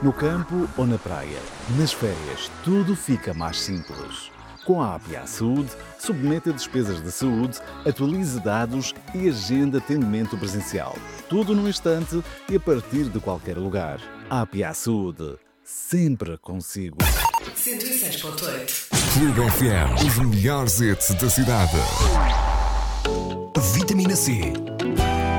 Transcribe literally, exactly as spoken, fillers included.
No campo ou na praia, nas férias, tudo fica mais simples. Com a A P A Saúde, submeta despesas de saúde, atualize dados e agenda atendimento presencial. Tudo num instante e a partir de qualquer lugar. A A P A Saúde, sempre consigo. cento e seis ponto oito. Clube F M, os melhores hits da cidade. Vitamina C.